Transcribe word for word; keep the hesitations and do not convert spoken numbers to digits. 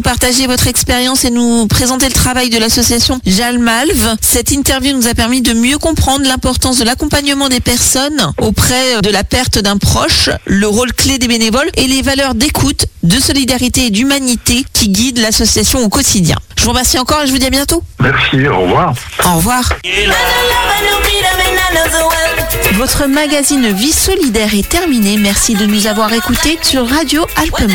Partager votre expérience et nous présenter le travail de l'association Jalmalve. Cette interview nous a permis de mieux comprendre l'importance de l'accompagnement des personnes auprès de la perte d'un proche, le rôle clé des bénévoles et les valeurs d'écoute, de solidarité et d'humanité qui guident l'association au quotidien. Je vous remercie encore et je vous dis à bientôt. Merci, au revoir. Au revoir. Votre magazine Vie solidaire est terminé. Merci de nous avoir écoutés sur Radio Alpes.